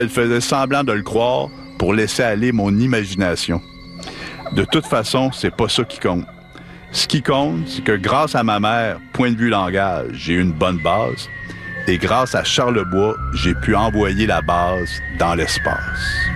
Elle faisait semblant de le croire pour laisser aller mon imagination. De toute façon, c'est pas ça qui compte. Ce qui compte, c'est que grâce à ma mère, point de vue langage, j'ai une bonne base. Et grâce à Charlebois, j'ai pu envoyer la base dans l'espace.